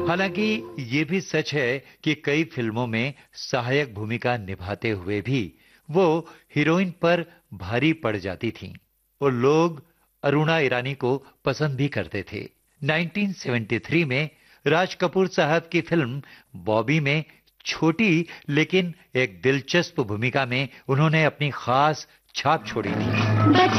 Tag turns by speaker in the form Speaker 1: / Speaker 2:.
Speaker 1: हालांकि ये भी सच है कि कई फिल्मों में सहायक भूमिका निभाते हुए भी वो हीरोइन पर भारी पड़ जाती थीं और लोग अरुणा ईरानी को पसंद भी करते थे। 1973 में राज कपूर साहब की फिल्म बॉबी में छोटी लेकिन एक दिलचस्प भूमिका में उन्होंने अपनी खास छाप छोड़ी थी।